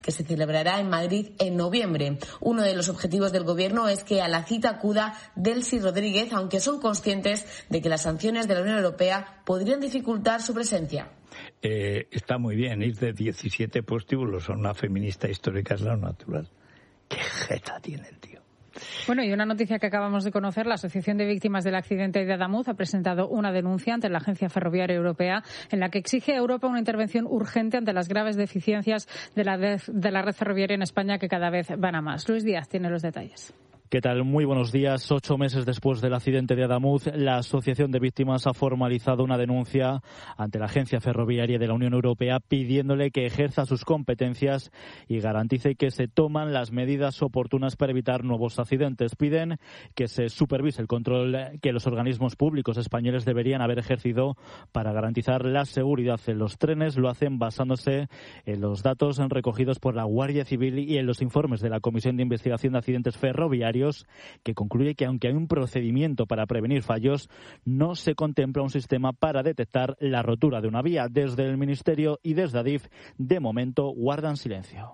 que se celebrará en Madrid en noviembre. Uno de los objetivos del Gobierno es que a la cita acuda Delcy Rodríguez, aunque son conscientes de que las sanciones de la Unión Europea podrían dificultar su presencia. Está muy bien ir de 17 prostíbulos a una feminista histórica, es lo natural. ¡Qué jeta tiene el tío! Bueno, y una noticia que acabamos de conocer, la Asociación de Víctimas del Accidente de Adamuz ha presentado una denuncia ante la Agencia Ferroviaria Europea en la que exige a Europa una intervención urgente ante las graves deficiencias de la red ferroviaria en España, que cada vez van a más. Luis Díaz tiene los detalles. ¿Qué tal? Muy buenos días. 8 meses después del accidente de Adamuz, la Asociación de Víctimas ha formalizado una denuncia ante la Agencia Ferroviaria de la Unión Europea pidiéndole que ejerza sus competencias y garantice que se toman las medidas oportunas para evitar nuevos accidentes. Piden que se supervise el control que los organismos públicos españoles deberían haber ejercido para garantizar la seguridad en los trenes. Lo hacen basándose en los datos recogidos por la Guardia Civil y en los informes de la Comisión de Investigación de Accidentes Ferroviarios, que concluye que aunque hay un procedimiento para prevenir fallos, no se contempla un sistema para detectar la rotura de una vía. Desde el Ministerio y desde Adif, de momento, guardan silencio.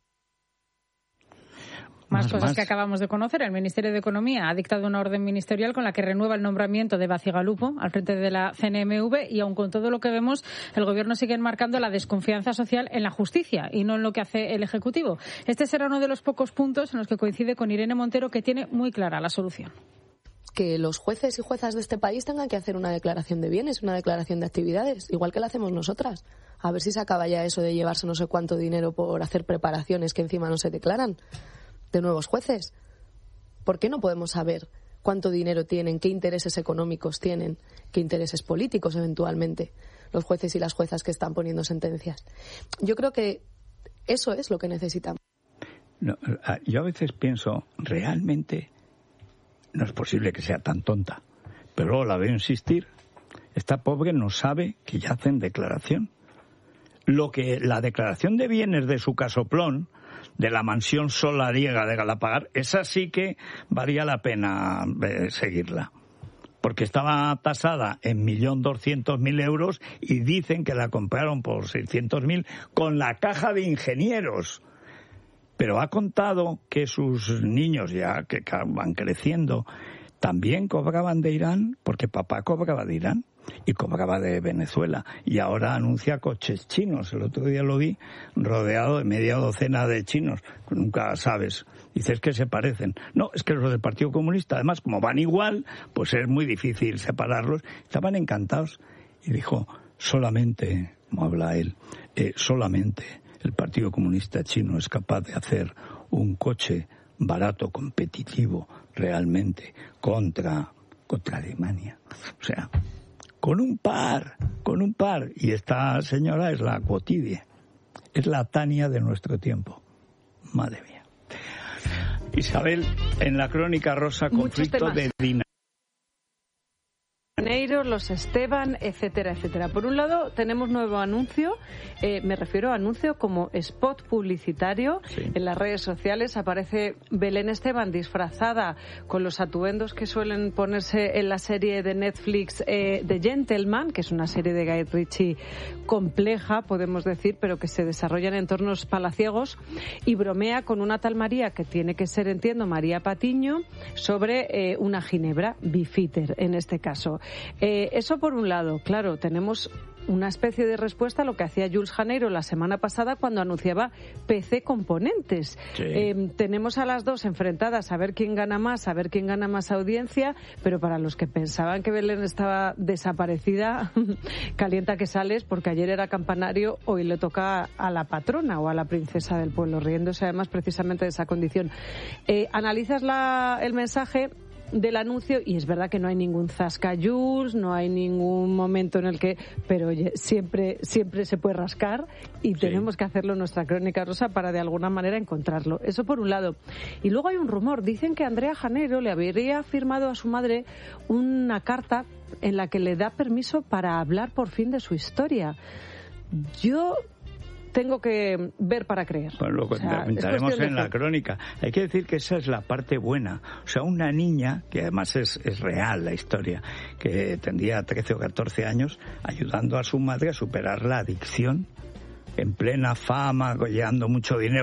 Más cosas que acabamos de conocer. El Ministerio de Economía ha dictado una orden ministerial con la que renueva el nombramiento de Bacigalupo al frente de la CNMV y aun con todo lo que vemos, el Gobierno sigue enmarcando la desconfianza social en la justicia y no en lo que hace el Ejecutivo. Este será uno de los pocos puntos en los que coincide con Irene Montero, que tiene muy clara la solución. Que los jueces y juezas de este país tengan que hacer una declaración de bienes, una declaración de actividades, igual que la hacemos nosotras. A ver si se acaba ya eso de llevarse no sé cuánto dinero por hacer preparaciones que encima no se declaran de nuevos jueces. ¿Por qué no podemos saber cuánto dinero tienen, qué intereses económicos tienen, qué intereses políticos eventualmente los jueces y las juezas que están poniendo sentencias? Yo creo que eso es lo que necesitamos. No, yo a veces pienso, realmente no es posible que sea tan tonta, pero luego la veo insistir. Esta pobre no sabe que ya hacen declaración. La declaración de bienes de su casoplón, de la mansión solariega de Galapagar, esa sí que valía la pena seguirla. Porque estaba tasada en 1.200.000 euros y dicen que la compraron por 600.000 con la caja de ingenieros. Pero ha contado que sus niños, ya que van creciendo, también cobraban de Irán, porque papá cobraba de Irán y cobraba de Venezuela, y ahora anuncia coches chinos. El otro día lo vi rodeado de media docena de chinos, nunca sabes, dices que se parecen. No, es que los del Partido Comunista, además, como van igual, pues es muy difícil separarlos. Estaban encantados y dijo, solamente, como habla él, solamente el Partido Comunista chino es capaz de hacer un coche barato, competitivo, realmente, contra Alemania. O sea, con un par. Y esta señora es la Quotidie, es la Tania de nuestro tiempo. Madre mía. Isabel, en la Crónica Rosa, conflicto de Dina. Janeiro, los Esteban, etcétera, etcétera. Por un lado, tenemos nuevo anuncio, me refiero a anuncio como spot publicitario. Sí. En las redes sociales aparece Belén Esteban disfrazada con los atuendos que suelen ponerse en la serie de Netflix The Gentleman, que es una serie de Guy Ritchie compleja, podemos decir, pero que se desarrolla en entornos palaciegos, y bromea con una tal María, que tiene que ser, entiendo, María Patiño, sobre una ginebra, Beefeater en este caso. Eso por un lado. Claro, tenemos una especie de respuesta a lo que hacía Jules Janeiro la semana pasada cuando anunciaba PC Componentes. Sí. Tenemos a las dos enfrentadas a ver quién gana más audiencia, pero para los que pensaban que Belén estaba desaparecida, calienta que sales, porque ayer era campanario, hoy le toca a la patrona o a la princesa del pueblo, riéndose además precisamente de esa condición. Analizas el mensaje del anuncio y es verdad que no hay ningún zascayús, no hay ningún momento en el que, pero oye, siempre se puede rascar y tenemos que hacerlo en nuestra Crónica Rosa para de alguna manera encontrarlo. Eso por un lado. Y luego hay un rumor, dicen que Andrea Janeiro le habría firmado a su madre una carta en la que le da permiso para hablar por fin de su historia. Yo tengo que ver para creer. Pues lo comentaremos en la crónica. Hay que decir que esa es la parte buena. O sea, una niña, que además es real la historia, que tendría 13 o 14 años, ayudando a su madre a superar la adicción en plena fama, llevando mucho dinero